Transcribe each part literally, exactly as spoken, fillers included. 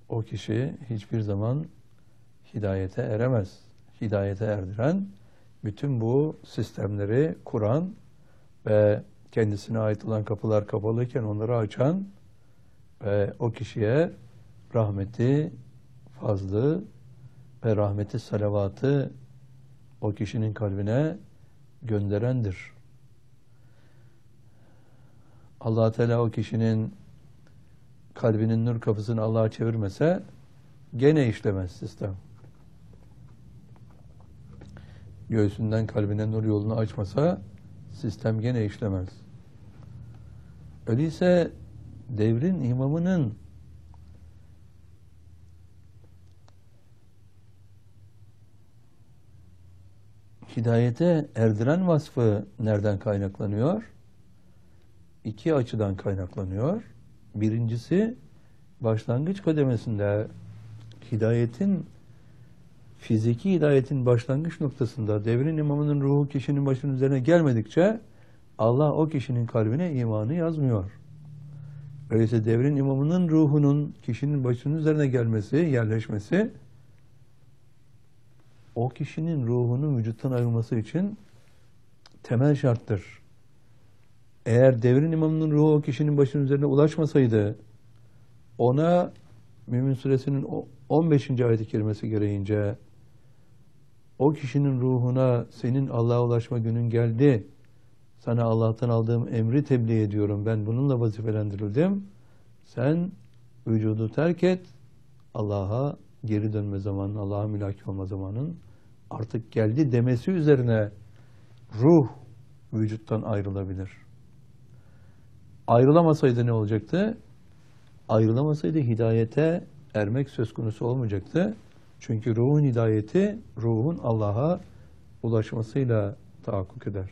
o kişi hiçbir zaman hidayete eremez. Hidayete erdiren, bütün bu sistemleri kuran ve kendisine ait olan kapılar kapalıyken onları açan ve o kişiye rahmeti, fazlı ve rahmeti salavatı o kişinin kalbine gönderendir. Allah Teala o kişinin kalbinin nur kapısını Allah'a çevirmese gene işlemez sistem. Göğsünden kalbine nur yolunu açmasa sistem gene işlemez. Öyleyse devrin imamının hidayete erdiren vasfı nereden kaynaklanıyor? İki açıdan kaynaklanıyor. Birincisi, başlangıç kademesinde hidayetin, fiziki hidayetin başlangıç noktasında devrin imamının ruhu kişinin başının üzerine gelmedikçe Allah o kişinin kalbine imanı yazmıyor. Öyleyse devrin imamının ruhunun kişinin başının üzerine gelmesi, yerleşmesi o kişinin ruhunun vücuttan ayrılması için temel şarttır. Eğer devrin imamının ruhu o kişinin başının üzerine ulaşmasaydı, ona Mümin Suresinin on beşinci ayet-i kerimesi gereğince o kişinin ruhuna senin Allah'a ulaşma günün geldi, sana Allah'tan aldığım emri tebliğ ediyorum, ben bununla vazifelendirildim, sen vücudu terk et, Allah'a geri dönme zamanın, Allah'a mülaki olma zamanın artık geldi demesi üzerine ruh vücuttan ayrılabilir. Ayrılamasaydı ne olacaktı? Ayrılamasaydı hidayete ermek söz konusu olmayacaktı. Çünkü ruhun hidayeti, ruhun Allah'a ulaşmasıyla tahakkuk eder.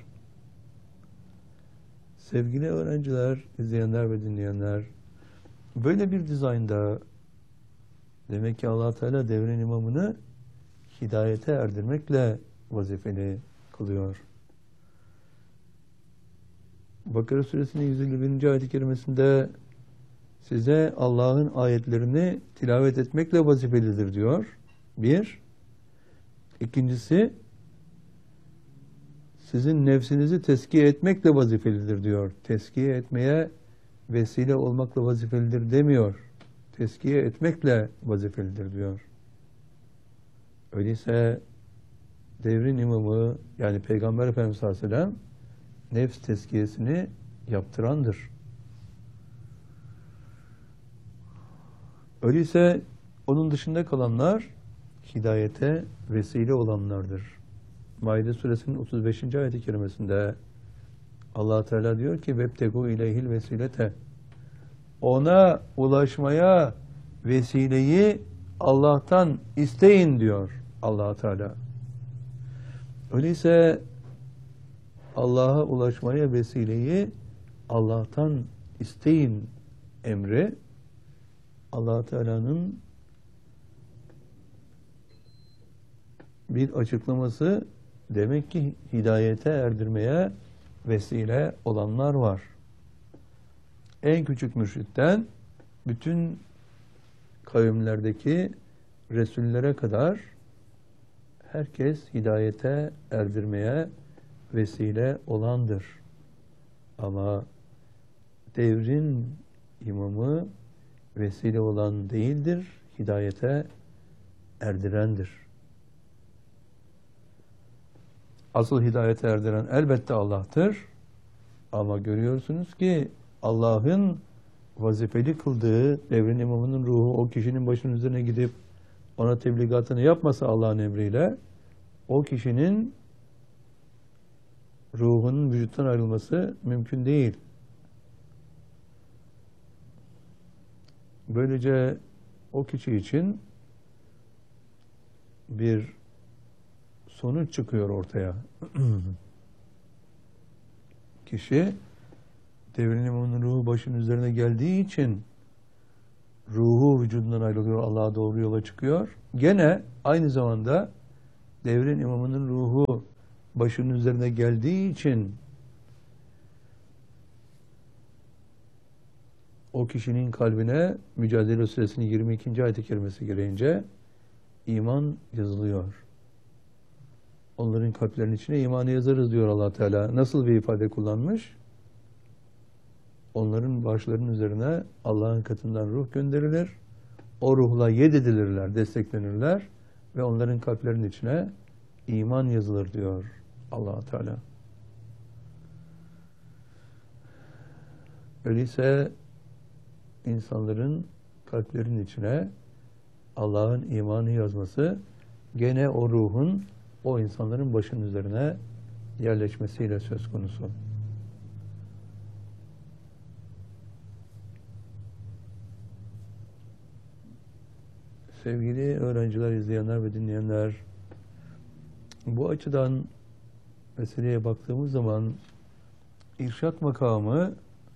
Sevgili öğrenciler, izleyenler ve dinleyenler, böyle bir dizaynda demek ki Allah Teala devrin imamını hidayete erdirmekle vazifeli kılıyor. Bakara Suresinin yüz elli birinci ayet-i kerimesinde size Allah'ın ayetlerini tilavet etmekle vazifelidir diyor. Bir. İkincisi, sizin nefsinizi tezkiye etmekle vazifelidir diyor. Tezkiye etmeye vesile olmakla vazifelidir demiyor. Tezkiye etmekle vazifelidir diyor. Öyleyse devrin imamı, yani Peygamber Efendimiz sallallahu aleyhi ve sellem nefs tezkiyesini yaptırandır. Öyleyse onun dışında kalanlar hidayete vesile olanlardır. Maide Suresinin otuz beşinci ayet-i kerimesinde Allah Teala diyor ki vebtegu ileyhil vesilete, ona ulaşmaya vesileyi Allah'tan isteyin diyor Allah Teala. Öyleyse Allah'a ulaşmaya vesileyi Allah'tan isteyin emri Allah Teala'nın bir açıklaması. Demek ki hidayete erdirmeye vesile olanlar var. En küçük mürşitten bütün kavimlerdeki Resullere kadar herkes hidayete erdirmeye vesile olandır. Ama devrin imamı vesile olan değildir, hidayete erdirendir. Asıl hidayete erdiren elbette Allah'tır. Ama görüyorsunuz ki Allah'ın vazifeli kıldığı devrin imamının ruhu o kişinin başının üzerine gidip ona tebligatını yapmasa Allah'ın emriyle, o kişinin ruhunun vücuttan ayrılması mümkün değil. Böylece o kişi için bir sonuç çıkıyor ortaya. Kişi devrin imamının ruhu başının üzerine geldiği için ruhu vücudundan ayrılıyor, Allah'a doğru yola çıkıyor. Gene aynı zamanda devrin imamının ruhu başının üzerine geldiği için o kişinin kalbine Mücadele Suresinin yirmi ikinci ayet-i kerimesi gereğince iman yazılıyor. Onların kalplerinin içine imanı yazarız diyor Allah Teala. Nasıl bir ifade kullanmış? Onların başlarının üzerine Allah'ın katından ruh gönderilir. O ruhla yed edilirler, desteklenirler ve onların kalplerinin içine iman yazılır diyor Allah Teala. Öyleyse insanların kalplerinin içine Allah'ın imanı yazması gene o ruhun o insanların başının üzerine yerleşmesiyle söz konusu. Sevgili öğrenciler, izleyenler ve dinleyenler, bu açıdan meseleye baktığımız zaman irşat makamı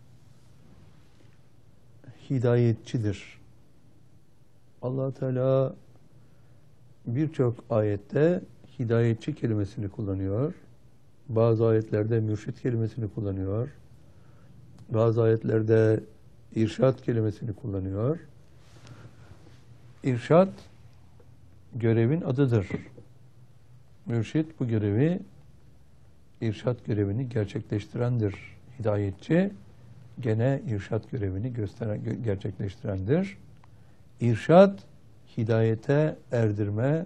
hidayetçidir. Allah Teala birçok ayette hidayetçi kelimesini kullanıyor. Bazı ayetlerde mürşit kelimesini kullanıyor. Bazı ayetlerde irşat kelimesini kullanıyor. İrşat görevin adıdır. Mürşit bu görevi, irşat görevini gerçekleştirendir. Hidayetçi gene irşat görevini gösteren, gerçekleştirendir. İrşat, hidayete erdirme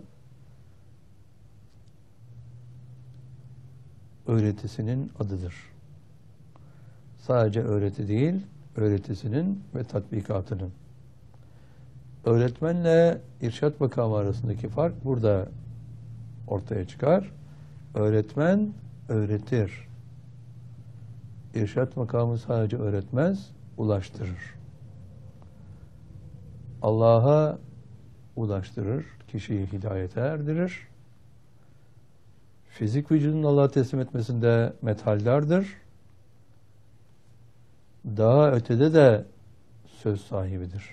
öğretisinin adıdır. Sadece öğreti değil, öğretisinin ve tatbikatının. Öğretmenle irşat makamı arasındaki fark burada ortaya çıkar. Öğretmen öğretir. İrşat makamı sadece öğretmez, ulaştırır. Allah'a ulaştırır, kişiyi hidayete erdirir. Fizik vücudun Allah'a teslim etmesinde methaldardır. Daha ötede de söz sahibidir.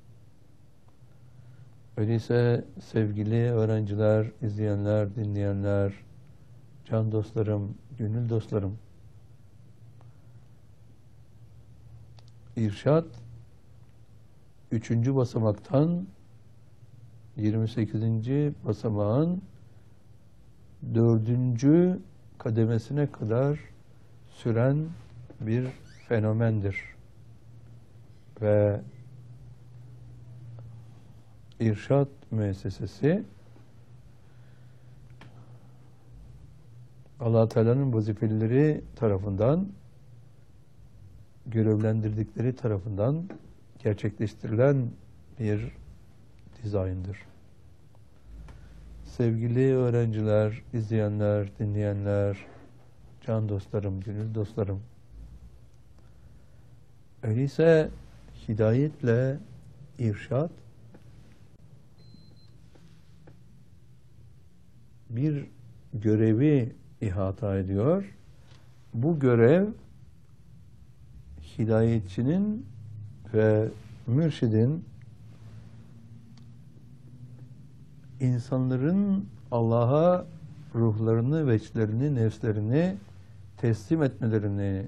Öyleyse sevgili öğrenciler, izleyenler, dinleyenler, can dostlarım, gönül dostlarım, İrşat üçüncü basamaktan yirmi sekizinci basamağın dördüncü kademesine kadar süren bir fenomendir. Ve İrşat müessesesi Allah Teala'nın vazifelileri tarafından, görevlendirdikleri tarafından gerçekleştirilen bir dizayndır. Sevgili öğrenciler, izleyenler, dinleyenler, can dostlarım, gönül dostlarım, öyleyse hidayetle irşat bir görevi ihata ediyor. Bu görev hidayetçinin ve mürşidin insanların Allah'a ruhlarını, veçlerini, nefslerini teslim etmelerini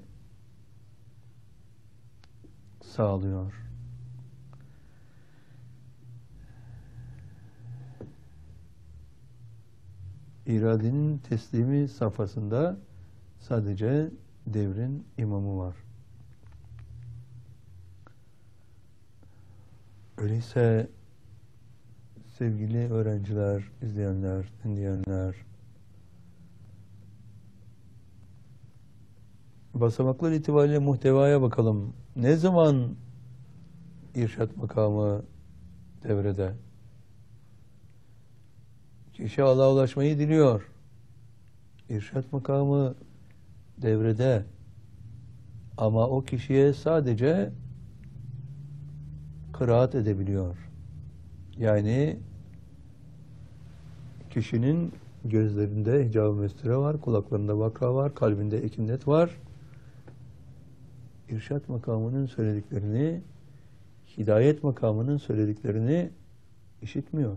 sağlıyor. İradenin teslimi safhasında sadece devrin imamı var. Öyleyse sevgili öğrenciler, izleyenler, dinleyenler, basamaklar itibariyle muhtevaya bakalım. Ne zaman irşat makamı devrede? Kişi Allah'a ulaşmayı diliyor. İrşat makamı devrede. Ama o kişiye sadece kıraat edebiliyor. Yani kişinin gözlerinde hicab-ı mesture var, kulaklarında vakra var, kalbinde ekinnet var. İrşat makamının söylediklerini, hidayet makamının söylediklerini işitmiyor.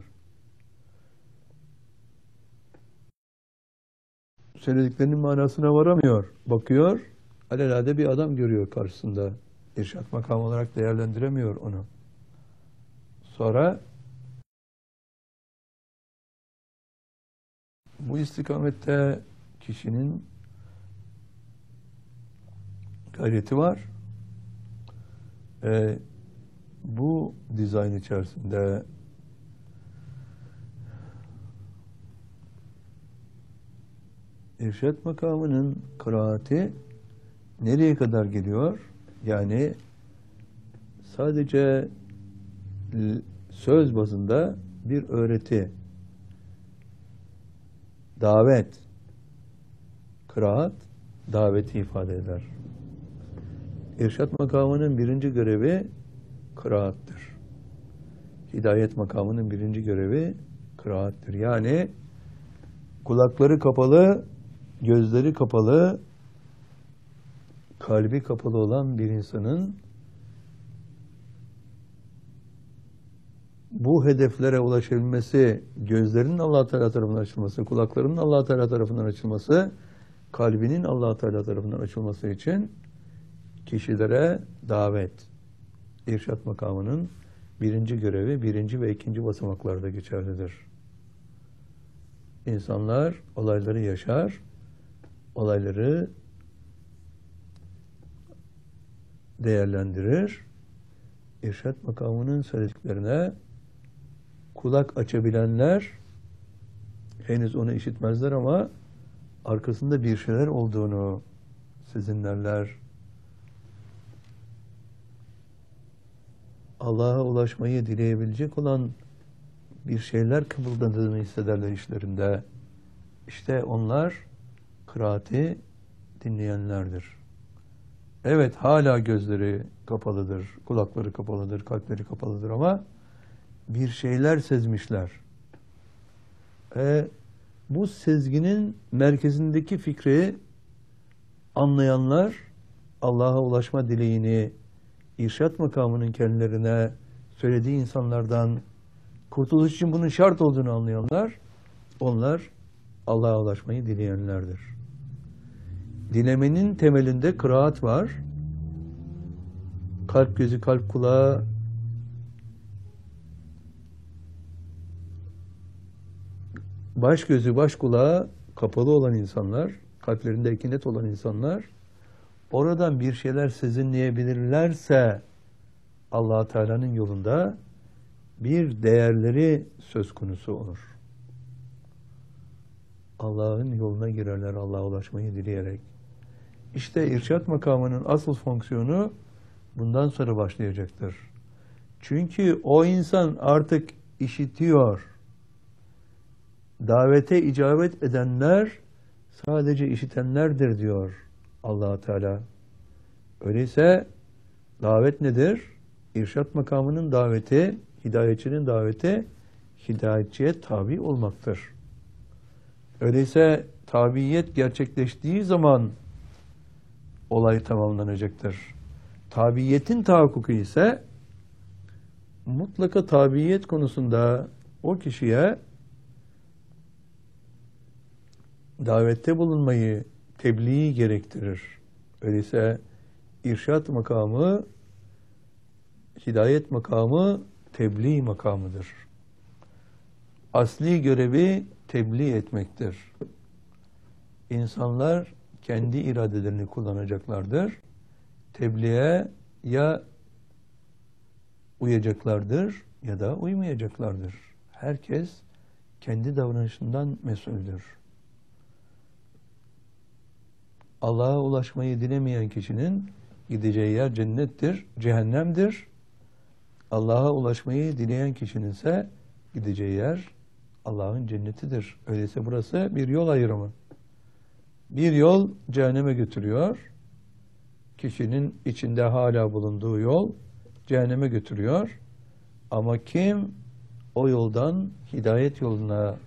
Söylediklerinin manasına varamıyor. Bakıyor, alelade bir adam görüyor karşısında. İrşat makamı olarak değerlendiremiyor onu. Sonra bu istikamette kişinin gayreti var. E, bu dizayn içerisinde irşat makamının kıraati nereye kadar geliyor? Yani sadece söz bazında bir öğreti, davet, kıraat, daveti ifade eder. İrşat makamının birinci görevi kıraattır. Hidayet makamının birinci görevi kıraattır. Yani kulakları kapalı, gözleri kapalı, kalbi kapalı olan bir insanın bu hedeflere ulaşabilmesi, gözlerinin Allah Teala tarafından açılması, kulaklarının Allah Teala tarafından açılması, kalbinin Allah Teala tarafından açılması için kişilere davet, irşat makamının birinci görevi, birinci ve ikinci basamaklarda geçerlidir. İnsanlar olayları yaşar, olayları değerlendirir, irşat makamının söylediklerine kulak açabilenler henüz onu işitmezler ama arkasında bir şeyler olduğunu sezinlerler. Allah'a ulaşmayı dileyebilecek olan bir şeyler kıvıldadığını hissederler işlerinde. İşte onlar kıraati dinleyenlerdir. Evet, hala gözleri kapalıdır, kulakları kapalıdır, kalpleri kapalıdır ama bir şeyler sezmişler. E, bu sezginin merkezindeki fikri anlayanlar Allah'a ulaşma dileğini, irşat makamının kendilerine söylediği insanlardan kurtuluş için bunun şart olduğunu anlayanlar, onlar Allah'a ulaşmayı dileyenlerdir. Dilemenin temelinde kıraat var. Kalp gözü kalp kulağı, baş gözü baş kulağı kapalı olan insanlar, kalplerinde ikinet olan insanlar, oradan bir şeyler sezinleyebilirlerse Allah Teala'nın yolunda bir değerleri söz konusu olur. Allah'ın yoluna girerler Allah'a ulaşmayı dileyerek. İşte irşat makamının asıl fonksiyonu bundan sonra başlayacaktır. Çünkü o insan artık işitiyor. Davete icabet edenler sadece işitenlerdir diyor Allah Teala. Öyleyse davet nedir? İrşat makamının daveti, hidayetçinin daveti, hidayetçiye tabi olmaktır. Öyleyse tabiyet gerçekleştiği zaman olay tamamlanacaktır. Tabiyetin tahakkuku ise mutlaka tabiyet konusunda o kişiye davette bulunmayı, tebliği gerektirir. Öyleyse irşat makamı, hidayet makamı, tebliğ makamıdır. Asli görevi tebliğ etmektir. İnsanlar kendi iradelerini kullanacaklardır. Tebliğe ya uyacaklardır ya da uymayacaklardır. Herkes kendi davranışından mesuldür. Allah'a ulaşmayı dilemeyen kişinin gideceği yer cennettir, cehennemdir. Allah'a ulaşmayı dileyen kişinin ise gideceği yer Allah'ın cennetidir. Öyleyse burası bir yol ayrımı. Bir yol cehenneme götürüyor. Kişinin içinde hala bulunduğu yol cehenneme götürüyor. Ama kim o yoldan hidayet yoluna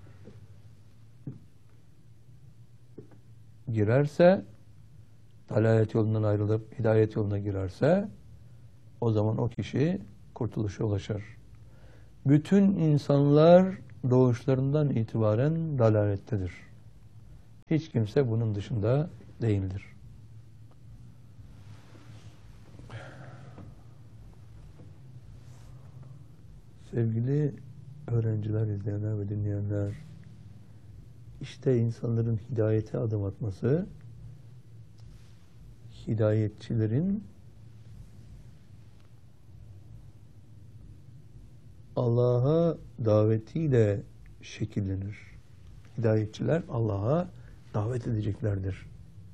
girerse, dalalet yolundan ayrılıp hidayet yoluna girerse, o zaman o kişi kurtuluşa ulaşır. Bütün insanlar doğuşlarından itibaren dalalettedir. Hiç kimse bunun dışında değildir. Sevgili öğrenciler, izleyenler ve dinleyenler, işte insanların hidayete adım atması, hidayetçilerin Allah'a davetiyle şekillenir. Hidayetçiler Allah'a davet edeceklerdir.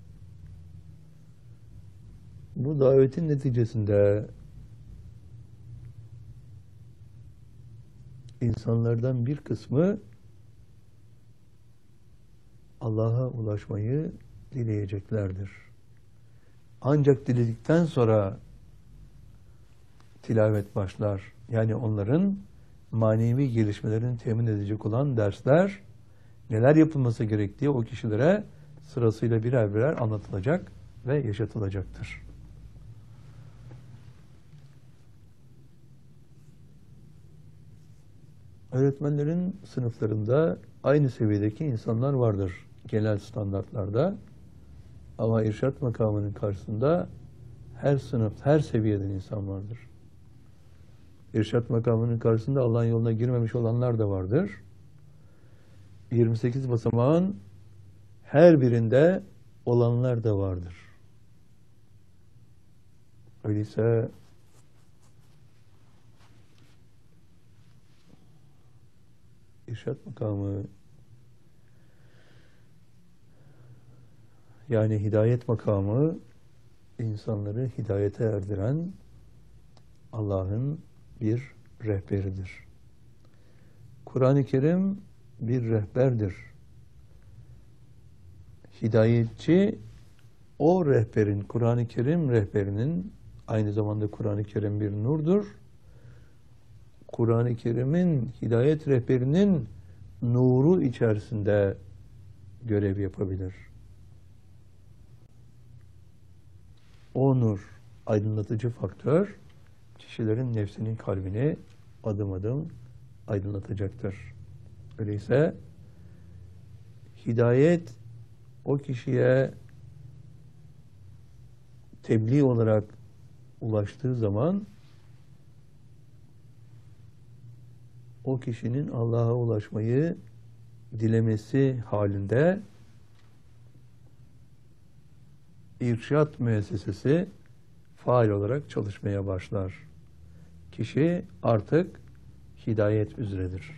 Bu davetin neticesinde insanlardan bir kısmı Allah'a ulaşmayı dileyeceklerdir. Ancak diledikten sonra tilavet başlar. Yani onların manevi gelişmelerini temin edecek olan dersler, neler yapılması gerektiği o kişilere sırasıyla birer birer anlatılacak ve yaşatılacaktır. Öğretmenlerin sınıflarında aynı seviyedeki insanlar vardır genel standartlarda. Ama irşat makamının karşısında her sınıf, her seviyeden insan vardır. İrşat makamının karşısında Allah'ın yoluna girmemiş olanlar da vardır. yirmi sekiz basamağın her birinde olanlar da vardır. Öyleyse irşat makamı, yani hidayet makamı, insanları hidayete erdiren Allah'ın bir rehberidir. Kur'an-ı Kerim bir rehberdir. Hidayetçi o rehberin, Kur'an-ı Kerim rehberinin, aynı zamanda Kur'an-ı Kerim bir nurdur. Kur'an-ı Kerim'in, hidayet rehberinin nuru içerisinde görev yapabilir. O nur, aydınlatıcı faktör, kişilerin nefsinin kalbini adım adım aydınlatacaktır. Öyleyse hidayet o kişiye tebliğ olarak ulaştığı zaman o kişinin Allah'a ulaşmayı dilemesi halinde irşat müessesesi faal olarak çalışmaya başlar. Kişi artık hidayet üzeredir.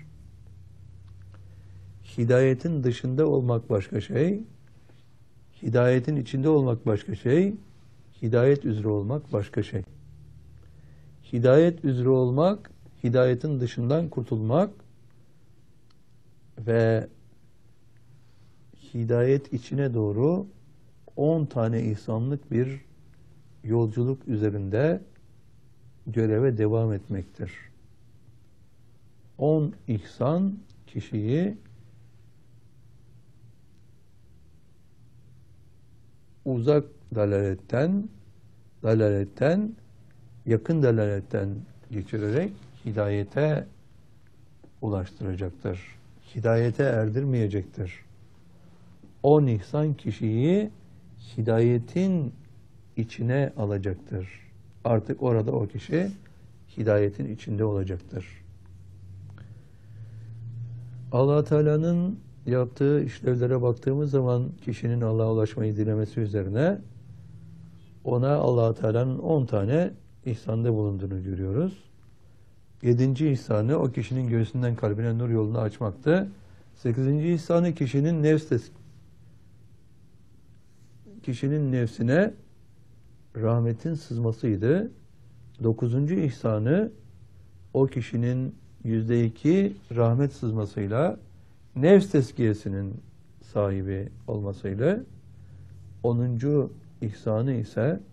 Hidayetin dışında olmak başka şey, hidayetin içinde olmak başka şey, hidayet üzere olmak başka şey. Hidayet üzere olmak, hidayetin dışından kurtulmak ve hidayet içine doğru on tane ihsanlık bir yolculuk üzerinde göreve devam etmektir. On ihsan kişiyi uzak dalaletten, dalaletten, yakın dalaletten geçirerek hidayete ulaştıracaktır. Hidayete erdirmeyecektir. On ihsan kişiyi hidayetin içine alacaktır. Artık orada o kişi hidayetin içinde olacaktır. Allah Teala'nın yaptığı işlevlere baktığımız zaman kişinin Allah'a ulaşmayı dilemesi üzerine ona Allah Teala'nın on tane ihsanda bulunduğunu görüyoruz. Yedinci ihsanı o kişinin göğsünden kalbine nur yolunu açmaktı. Sekizinci ihsanı kişinin nefs kişinin nefsine rahmetin sızmasıydı. Dokuzuncu ihsanı o kişinin yüzde iki rahmet sızmasıyla nefs tezkiyesinin sahibi olmasıyla. Onuncu ihsanı ise